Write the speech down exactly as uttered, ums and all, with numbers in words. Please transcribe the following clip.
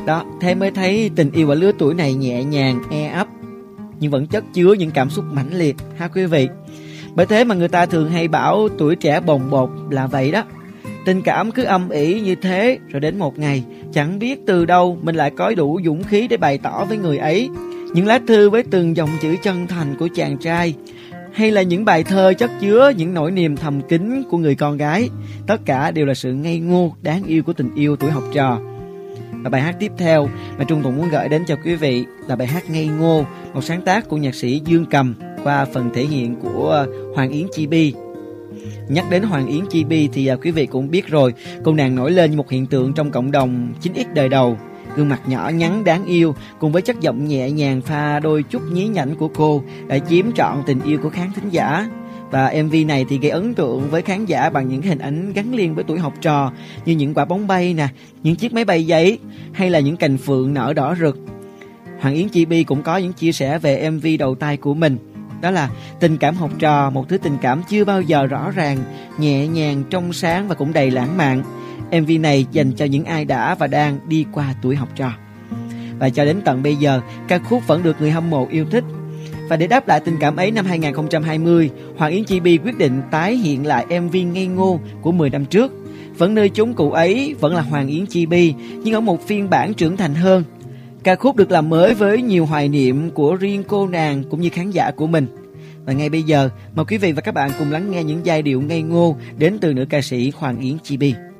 Đó, thế mới thấy tình yêu ở lứa tuổi này nhẹ nhàng, e ấp, nhưng vẫn chất chứa những cảm xúc mãnh liệt ha quý vị. Bởi thế mà người ta thường hay bảo tuổi trẻ bồng bột là vậy đó. Tình cảm cứ âm ỉ như thế, rồi đến một ngày chẳng biết từ đâu mình lại có đủ dũng khí để bày tỏ với người ấy. Những lá thư với từng dòng chữ chân thành của chàng trai, hay là những bài thơ chất chứa những nỗi niềm thầm kín của người con gái, tất cả đều là sự ngây ngô đáng yêu của tình yêu tuổi học trò. Và bài hát tiếp theo mà Trung Tùng muốn gửi đến cho quý vị là bài hát Ngây Ngô, một sáng tác của nhạc sĩ Dương Cầm qua phần thể hiện của Hoàng Yến Chibi. Nhắc đến Hoàng Yến Chibi thì quý vị cũng biết rồi, cô nàng nổi lên như một hiện tượng trong cộng đồng chín x đời đầu. Gương mặt nhỏ nhắn đáng yêu cùng với chất giọng nhẹ nhàng pha đôi chút nhí nhảnh của cô đã chiếm trọn tình yêu của khán thính giả. Và em vê này thì gây ấn tượng với khán giả bằng những hình ảnh gắn liền với tuổi học trò, như những quả bóng bay nè, những chiếc máy bay giấy, hay là những cành phượng nở đỏ rực. Hoàng Yến Chibi cũng có những chia sẻ về em vê đầu tay của mình. Đó là tình cảm học trò, một thứ tình cảm chưa bao giờ rõ ràng, nhẹ nhàng, trong sáng và cũng đầy lãng mạn. em vê này dành cho những ai đã và đang đi qua tuổi học trò. Và cho đến tận bây giờ, ca khúc vẫn được người hâm mộ yêu thích. Và để đáp lại tình cảm ấy, năm hai không hai không, Hoàng Yến Chibi quyết định tái hiện lại em vê Ngây Ngô của mười năm trước. Vẫn nơi chốn cũ ấy, vẫn là Hoàng Yến Chibi, nhưng ở một phiên bản trưởng thành hơn. Ca khúc được làm mới với nhiều hoài niệm của riêng cô nàng cũng như khán giả của mình. Và ngay bây giờ, mời quý vị và các bạn cùng lắng nghe những giai điệu ngây ngô đến từ nữ ca sĩ Hoàng Yến Chibi.